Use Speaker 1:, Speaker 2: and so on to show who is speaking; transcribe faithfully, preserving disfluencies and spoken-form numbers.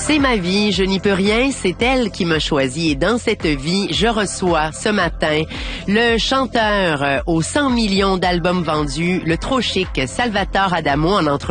Speaker 1: C'est ma vie, je n'y peux rien, c'est elle qui m'a choisi. Et dans cette vie, je reçois ce matin le chanteur euh, aux cent millions d'albums vendus, le trop chic Salvatore Adamo en entrevue.